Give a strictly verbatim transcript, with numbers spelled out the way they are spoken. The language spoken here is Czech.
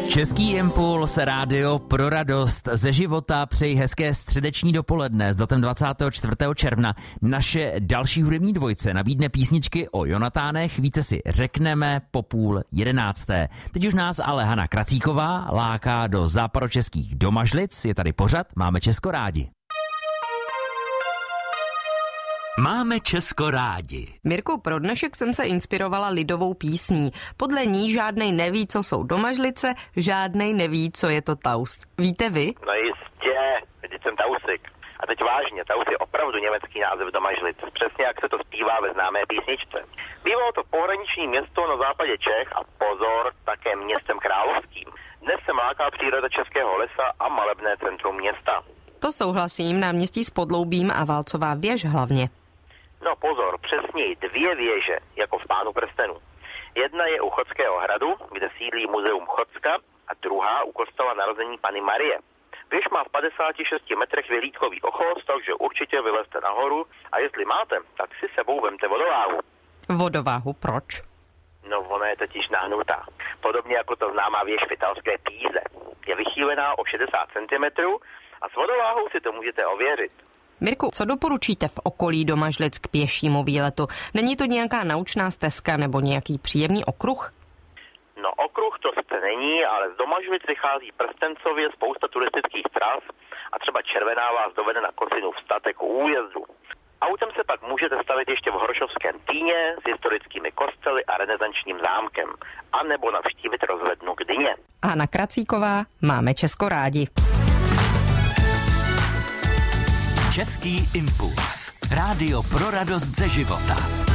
Český impuls, rádio pro radost ze života. Přeji hezké středeční dopoledne s datem dvacátého čtvrtého června. Naše další hudební dvojce nabídne písničky o Jonatánech. Více si řekneme po půl jedenácté. Teď už nás ale Hana Kracíková láká do západočeských Domažlic. Je tady pořad Máme Česko rádi. Máme Česko rádi. Mirku, pro dnešek jsem se inspirovala lidovou písní. Podle ní žádnej neví, co jsou Domažlice, žádnej neví, co je to Taus. Víte vy? No jistě, teď jsem Tausik. A teď vážně, Taus je opravdu německý název Domažlic, přesně jak se to zpívá ve známé písničce. Bývalo to pohraniční město na západě Čech a pozor, také městem královským. Dnes se láká příroda Českého lesa a malebné centrum města. To souhlasím, náměstí s Podloubím a Válcová věž hlavně. No pozor, přesněji dvě věže, jako v Pánu prstenů. Jedna je u Chodského hradu, kde sídlí muzeum Chodska, a druhá u kostela narození Panny Marie. Věž má v padesáti šesti metrech vyhlídkový ochos, takže určitě vylezte nahoru a jestli máte, tak si sebou vemte vodováhu. Vodováhu, proč? No ona je totiž nahnutá. Podobně jako to známá věž v italské Píze. Je vychýlená o šedesát centimetrů a s vodováhou si to můžete ověřit. Mirku, co doporučíte v okolí Domažlic k pěšímu výletu? Není to nějaká naučná stezka nebo nějaký příjemný okruh? No okruh to sice není, ale z Domažlic vychází prstencově spousta turistických tras a třeba Červená vás dovede na Kosinův statek u újezdu. Autem se pak můžete stavit ještě v Hrošovském Týně s historickými kostely a renesančním zámkem, anebo navštívit rozhlednu k Dyně. Hana Kracíková, Máme Česko rádi. Český impuls. Rádio pro radost ze života.